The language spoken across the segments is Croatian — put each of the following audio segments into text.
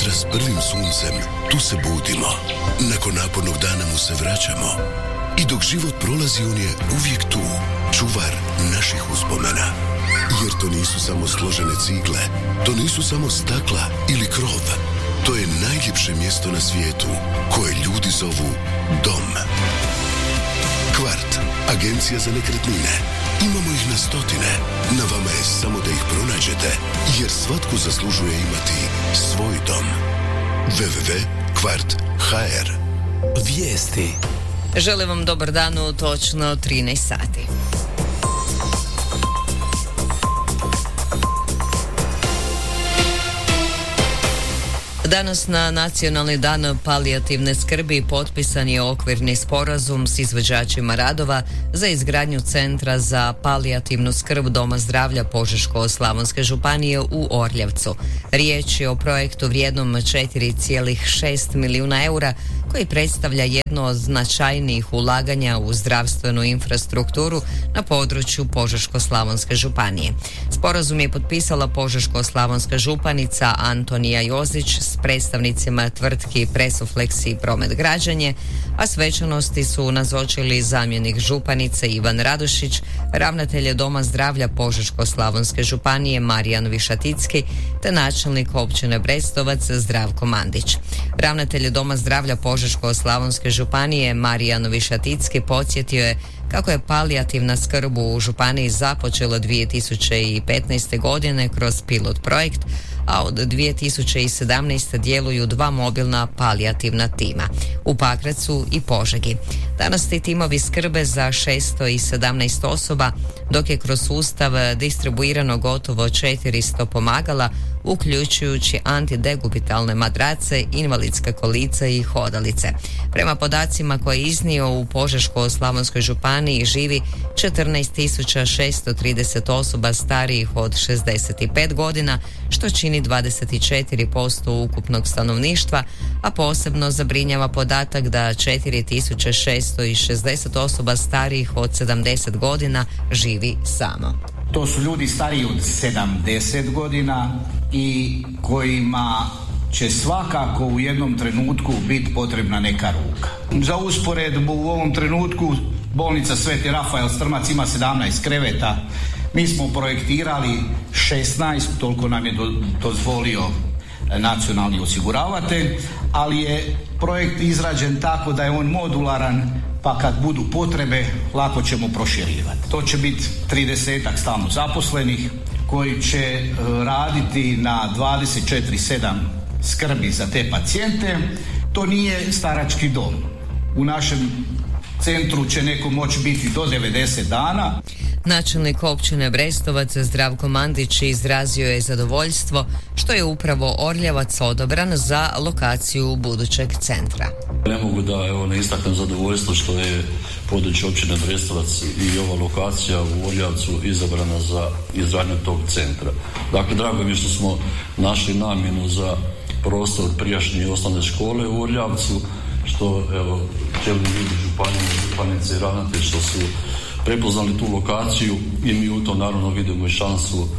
jutra s prvim suncem, tu se budimo. Nakon napornog dana mu se vraćamo. I dok život prolazi, on je uvijek tu, čuvar naših uspomena. Jer to nisu samo složene cigle, to nisu samo stakla ili krov. To je najljepše mjesto na svijetu, koje ljudi zovu dom. Kvart, agencija za nekretnine. Imamo ih na stotine. Na vama je samo da ih pronađete, jer svatko zaslužuje imati svoj dom. www.kvart.hr. Vijesti. Želim vam dobar dan u točno 13 sati. Danas na Nacionalni dan palijativne skrbi potpisan je okvirni sporazum s izvođačima radova za izgradnju Centra za palijativnu skrb Doma zdravlja Požeško-slavonske županije u Orljavcu. Riječ je o projektu vrijednom 4,6 milijuna eura koji predstavlja jedno od značajnijih ulaganja u zdravstvenu infrastrukturu na području Požeško-slavonske županije. Sporazum je potpisala Požeško-slavonska županica Antonija Jozić s predstavnicima tvrtki Presoflex i Promet građenje, a svečanosti su nazočili zamjenik županice Ivan Radošić, ravnatelj Doma zdravlja Požeško-slavonske županije Marijan Višaticki te načelnik općine Brestovac Zdravko Mandić. Ravnatelj Doma zdravlja Požeško-slavonske županije Marijan Višaticki podsjetio je kako je palijativna skrb u županiji započela 2015. godine kroz pilot projekt, a od 2017. djeluju 2 mobilna palijativna tima u Pakracu i Požegi. Danas ti timovi skrbe za 617 osoba, dok je kroz sustav distribuirano gotovo 400 pomagala, uključujući antidegubitalne madrace, invalidska kolica i hodalice. Prema podacima koje je iznio, u Požeško-slavonskoj županiji živi 14.630 osoba starijih od 65 godina, što čini 24% ukupnog stanovništva, a posebno zabrinjava podatak da 4.660 osoba starijih od 70 godina živi samo. To su ljudi stariji od 70 godina i kojima će svakako u jednom trenutku biti potrebna neka ruka. Za usporedbu, u ovom trenutku bolnica Sveti Rafael Strmac ima 17 kreveta. Mi smo projektirali 16, toliko nam je dozvolio nacionalni osiguravatelj, ali je projekt izrađen tako da je on modularan, pa kad budu potrebe lako ćemo proširivati. To će biti 30-ak stalno zaposlenih koji će raditi na 24/7 skrbi za te pacijente. To nije starački dom. U našem centru će neko moći biti do 90 dana. Načelnik općine Brestovac Zdravko Mandić izrazio je zadovoljstvo što je upravo Orljavac odabran za lokaciju budućeg centra. Ne mogu da ne istaknem zadovoljstvo što je područje općine Brestovac i ova lokacija u Orljavcu izabrana za izgradnju tog centra. Dakle, drago mi je što smo našli namjenu za prostor prijašnje osnovne škole u Orljavcu, što čelni ljudi županice i ravnatelj što su prepoznali tu lokaciju i mi u to naravno vidimo i šansu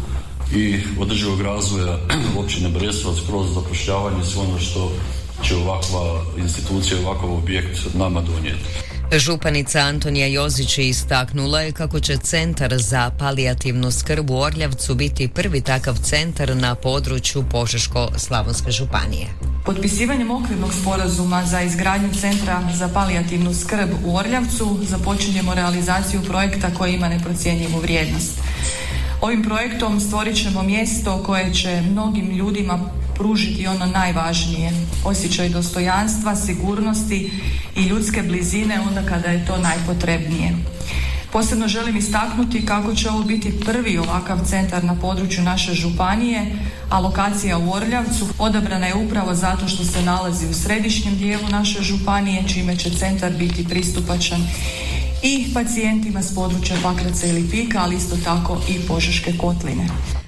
i održivog razvoja općine Brestovac kroz zapošljavanje, sve ono što će ovakva institucija, ovakav objekt nama donijeti. Županica Antonija Jozić istaknula je kako će Centar za palijativnu skrb u Orljavcu biti prvi takav centar na području Požeško-slavonske županije. Potpisivanjem okvirnog sporazuma za izgradnju Centra za palijativnu skrb u Orljavcu započinjemo realizaciju projekta koji ima neprocjenjivu vrijednost. Ovim projektom stvorit ćemo mjesto koje će mnogim ljudima pružiti ono najvažnije, osjećaj dostojanstva, sigurnosti i ljudske blizine onda kada je to najpotrebnije. Posebno želim istaknuti kako će ovo biti prvi ovakav centar na području naše županije, a lokacija u Orljavcu odabrana je upravo zato što se nalazi u središnjem dijelu naše županije, čime će centar biti pristupačan i pacijentima s područja Pakraca i Lipika, ali isto tako i Požeške kotline.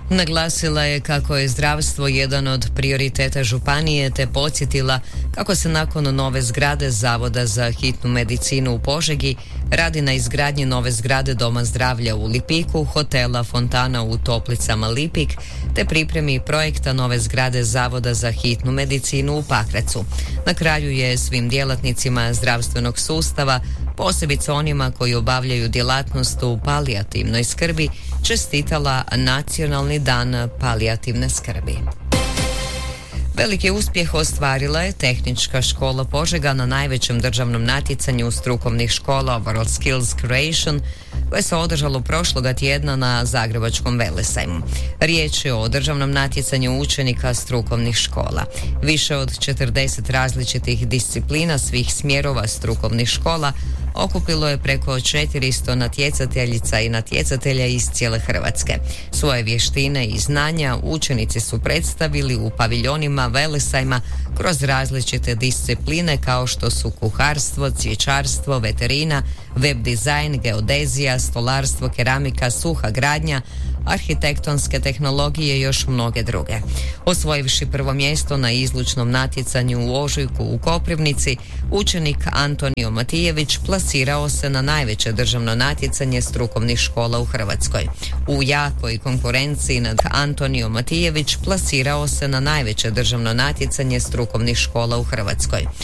Naglasila je kako je zdravstvo jedan od prioriteta županije te podsjetila kako se nakon nove zgrade Zavoda za hitnu medicinu u Požegi radi na izgradnji nove zgrade Doma zdravlja u Lipiku, hotela Fontana u Toplicama Lipik te pripremi projekta nove zgrade Zavoda za hitnu medicinu u Pakracu. Na kraju je svim djelatnicima zdravstvenog sustava, posebice onima koji obavljaju djelatnost u palijativnoj skrbi, čestitala Nacionalni dan palijativne skrbi. Veliki uspjeh ostvarila je Tehnička škola Požega na najvećem državnom natjecanju strukovnih škola World Skills Creation koje se održalo prošloga tjedna na Zagrebačkom Velesajmu. Riječ je o državnom natjecanju učenika strukovnih škola. Više od 40 različitih disciplina svih smjerova strukovnih škola okupilo je preko 400 natjecateljica i natjecatelja iz cijele Hrvatske. Svoje vještine i znanja učenici su predstavili u paviljonima Velesajma kroz različite discipline kao što su kuharstvo, cvjećarstvo, veterina, web dizajn, geodezija, stolarstvo, keramika, suha gradnja, arhitektonske tehnologije i još mnoge druge. Osvojivši prvo mjesto na izlučnom natjecanju u ožujku u Koprivnici, učenik Antonio Matijević plasirao se na najveće državno natjecanje strukovnih škola u Hrvatskoj. U jakoj konkurenciji nad Antonio Matijević plasirao se na najveće državno natjecanje strukovnih škola u Hrvatskoj.